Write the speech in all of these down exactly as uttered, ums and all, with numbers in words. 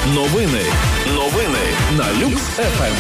Новини. Новини на Люкс еф ем.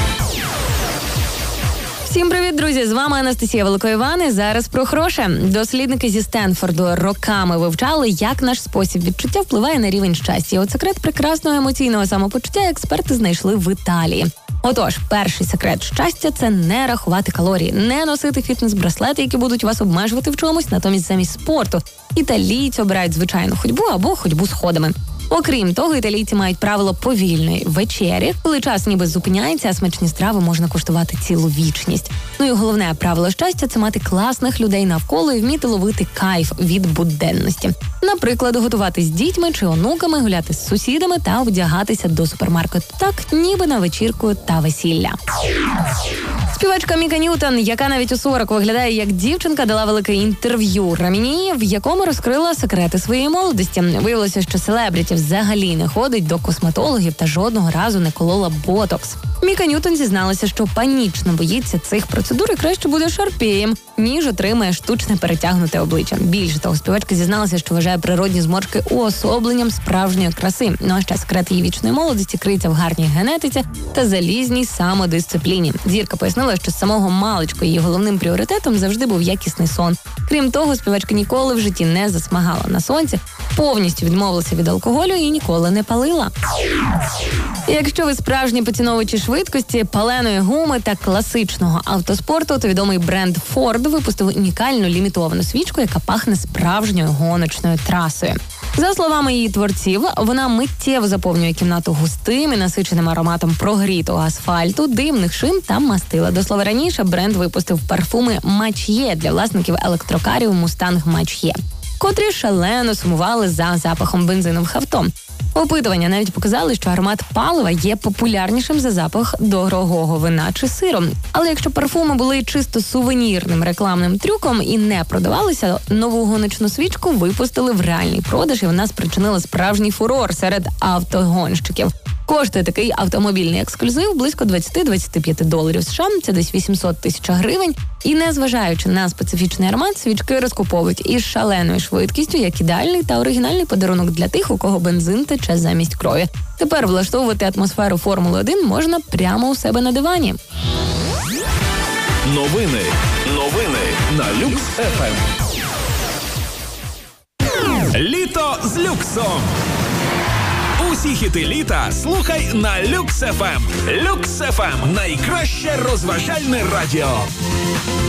Всім привіт, друзі! З вами Анастасія Великоїван. І зараз про хороше. Дослідники зі Стенфорду роками вивчали, як наш спосіб відчуття впливає на рівень щастя. От секрет прекрасного емоційного самопочуття експерти знайшли в Італії. Отож, перший секрет щастя – це не рахувати калорії, не носити фітнес-браслети, які будуть вас обмежувати в чомусь, натомість замість спорту. Італійці обирають звичайну ходьбу або ходьбу сходами. Окрім того, італійці мають правило повільної вечері, коли час ніби зупиняється, а смачні страви можна куштувати цілу вічність. Ну і головне правило щастя – це мати класних людей навколо і вміти ловити кайф від буденності. Наприклад, готувати з дітьми чи онуками, гуляти з сусідами та вдягатися до супермаркету так, ніби на вечірку та весілля. Співачка Міка Ньютон, яка навіть у сорок виглядає як дівчинка, дала велике інтерв'ю Раміні, в якому розкрила секрети своєї молодості. Виявилося, що селебріті взагалі не ходить до косметологів та жодного разу не колола ботокс. Міка Ньютон зізналася, що панічно боїться цих процедур і краще буде шарпеєм, ніж отримає штучне перетягнуте обличчя. Більше того, співачка зізналася, що вважає природні зморшки уособленням справжньої краси. Ну а ще секрет її вічної молодості криється в гарній генетиці та залізній самодисципліні. Зірка пояснила, що з самого маличку її головним пріоритетом завжди був якісний сон. Крім того, співачка ніколи в житті не засмагала на сонці, повністю відмовилася від алкоголю і ніколи не палила. Якщо ви справжні поціновувачі швидкості, паленої гуми та класичного автоспорту, то відомий бренд Ford випустив унікальну лімітовану свічку, яка пахне справжньою гоночною трасою. За словами її творців, вона миттєво заповнює кімнату густим і насиченим ароматом прогрітого асфальту, димних шин та мастила. До слова, раніше бренд випустив парфуми Mach-E для власників електрокарів Mustang Mach-E, котрі шалено сумували за запахом бензинових авто. Опитування навіть показали, що аромат палива є популярнішим за запах дорогого вина чи сиру. Але якщо парфуми були чисто сувенірним рекламним трюком і не продавалися, нову гоночну свічку випустили в реальний продаж, і вона спричинила справжній фурор серед автогонщиків. Коштує такий автомобільний ексклюзив близько двадцять-двадцять п'ять доларів США, це десь вісімсот тисяч гривень. І незважаючи на специфічний аромат, свічки розкуповують із шаленою швидкістю, як ідеальний та оригінальний подарунок для тих, у кого бензин тече замість крові. Тепер влаштовувати атмосферу Формули один можна прямо у себе на дивані. Новини. Новини на Люкс еф ем. Літо з люксом. Усі хіти літа слухай на Люкс еф ем. Люкс еф ем – найкраще розважальне радіо.